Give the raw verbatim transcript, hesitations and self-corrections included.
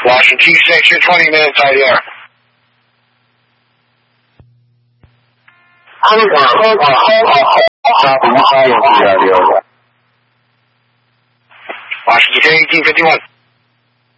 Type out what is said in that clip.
Washington T section, twenty minutes I D R. Washington eighteen fifty-one.